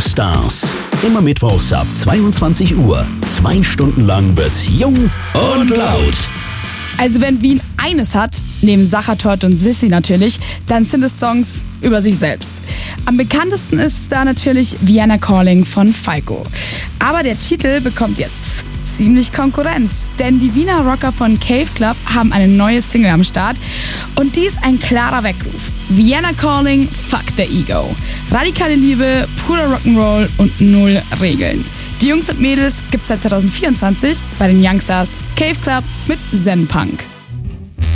Stars. Immer mittwochs ab 22 Uhr. 2 Stunden lang wird's jung und laut. Also wenn Wien eines hat, neben Sachertorte und Sissi natürlich, dann sind es Songs über sich selbst. Am bekanntesten ist da natürlich Vienna Calling von Falco. Aber der Titel bekommt jetzt ziemlich Konkurrenz, denn die Wiener Rocker von Cave Club haben eine neue Single am Start und die ist ein klarer Weckruf. Vienna Calling, fuck the ego. Radikale Liebe, purer Rock'n'Roll und 0 Regeln. Die Jungs und Mädels gibt's seit 2024 bei den Youngstars Cave Club mit Zen Punk.